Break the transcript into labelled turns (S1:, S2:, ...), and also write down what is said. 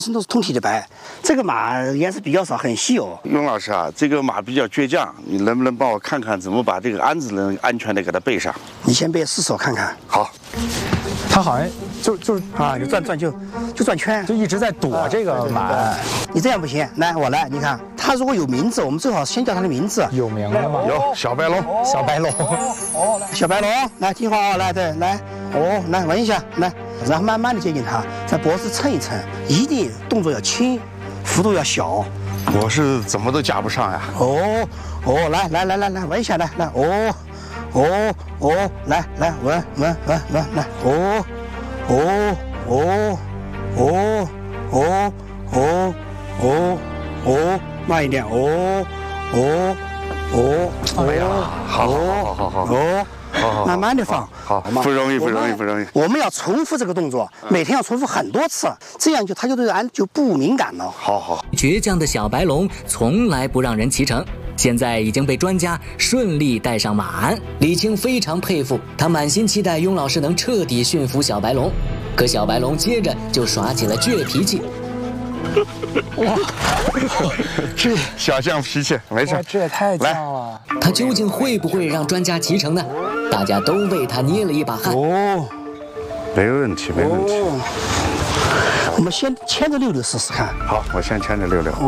S1: 身都是通体的白，这个马颜色比较少，很稀有。
S2: 雍老师啊，这个马比较倔强，你能不能帮我看看怎么把这个鞍子能安全的给它背上？
S1: 你先背试手看看。
S2: 好，
S3: 他好像就是
S1: 啊，就转转圈，
S3: 就一直在躲这个马。
S1: 你这样不行，来我来，你看他如果有名字，我们最好先叫他的名字。
S3: 有名的吗？
S2: 有小白龙，
S3: 小白龙。
S1: 小白龙，来听话啊，来对来，来闻一下，来，然后慢慢的接近它，在脖子蹭一蹭，一定动作要轻，幅度要小。
S2: 我是怎么都夹不上呀。
S1: 来闻一下，来，来闻，来，慢一点，
S2: 哎呀，好，
S1: 慢慢的放，
S2: 好，不容易。
S1: 我们要重复这个动作，每天要重复很多次，这样他就对鞍就不敏感了。
S2: 好。
S4: 倔强的小白龙从来不让人骑乘，现在已经被专家顺利带上马鞍。李青非常佩服，他满心期待雍老师能彻底驯服小白龙，可小白龙接着就耍起了倔脾气。
S2: 哇，这小象脾气没事，
S3: 这也太犟了。
S4: 他究竟会不会让专家骑乘呢？大家都为他捏了一把汗。
S2: 没问题。
S1: 我们先牵着溜溜试试看。
S2: 好，我先牵着溜溜。